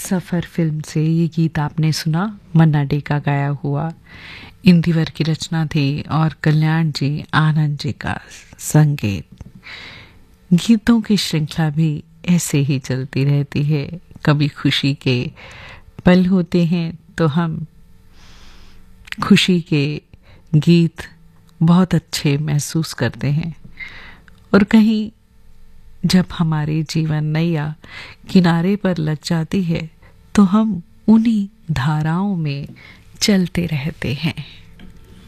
सफ़र film से ये गीत आपने सुना, मन्ना डे का गाया हुआ। इंदिवर की रचना थी और कल्याण जी आनंद जी का संगीत। गीतों की श्रृंखला भी ऐसे ही चलती रहती है। कभी खुशी के पल होते हैं तो हम खुशी के गीत बहुत अच्छे महसूस करते हैं, और कहीं जब हमारे जीवन नैया किनारे पर लग जाती है तो हम उन्हीं धाराओं में चलते रहते हैं।